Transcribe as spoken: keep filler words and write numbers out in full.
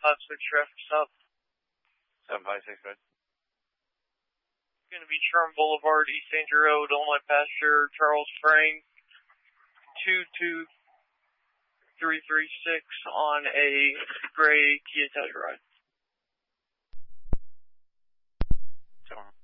five six traffic stop. seven five six, good. Going to be Sherman Boulevard, East Danger Road, Illinois Pasture, Charles Frank, two two three three six on a gray Kia Telluride. So